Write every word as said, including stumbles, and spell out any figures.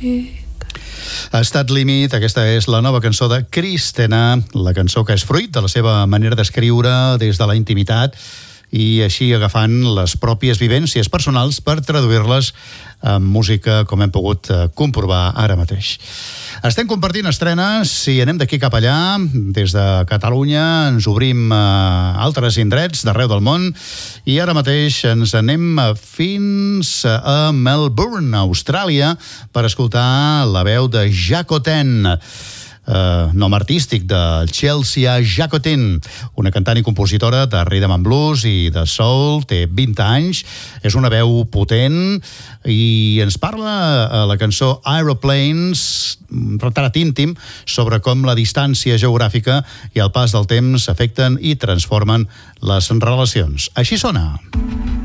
Estat límit, aquesta és la nova cançó de Kristena, la cançó que és fruit de la seva manera d'escriure des de la intimitat i així agafant les pròpies vivències personals per traduir-les en música, com hem pogut comprovar ara mateix. Estem compartint estrenes i anem d'aquí cap allà. Des de Catalunya ens obrim a altres indrets d'arreu del món i ara mateix ens anem fins a Melbourne, Austràlia, per escoltar la veu de Jacoten, Uh, nom artístic de Chelsea Jacotin, una cantant i compositora de rhythm and blues i de soul, té vint anys, és una veu potent i ens parla a la cançó Aeroplanes, un retrat íntim sobre com la distància geogràfica i el pas del temps afecten i transformen les relacions. Així sona.